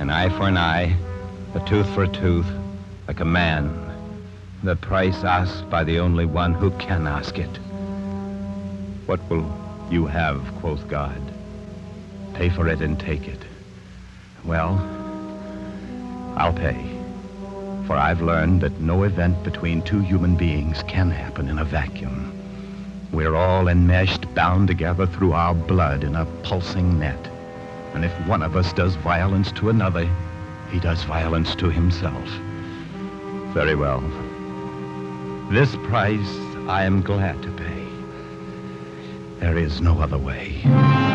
An eye for an eye, a tooth for a tooth, like a man. The price asked by the only one who can ask it. What will you have, quoth God? Pay for it and take it. Well, I'll pay. For I've learned that no event between two human beings can happen in a vacuum. We're all enmeshed, bound together through our blood in a pulsing net. And if one of us does violence to another, he does violence to himself. Very well. This price I am glad to pay. There is no other way.